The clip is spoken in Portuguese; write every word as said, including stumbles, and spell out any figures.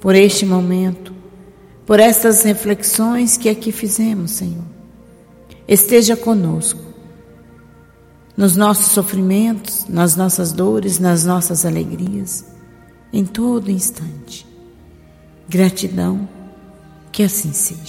por este momento, por estas reflexões que aqui fizemos, Senhor. Esteja conosco, nos nossos sofrimentos, nas nossas dores, nas nossas alegrias, em todo instante. Gratidão, que assim seja.